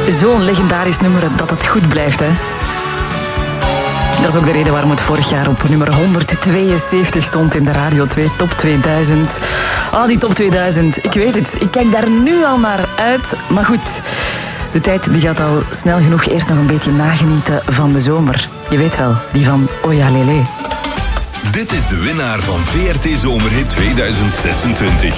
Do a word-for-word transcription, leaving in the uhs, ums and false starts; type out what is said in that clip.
zo'n legendarisch nummer dat het goed blijft, hè. Dat is ook de reden waarom het vorig jaar op nummer honderdtweeënzeventig stond in de Radio twee Top tweeduizend. Ah, oh, die Top tweeduizend, ik weet het. Ik kijk daar nu al naar uit. Maar goed, de tijd die gaat al snel genoeg eerst nog een beetje nagenieten van de zomer. Je weet wel, die van Oya Lele. Dit is de winnaar van V R T Zomerhit tweeduizend zesentwintig.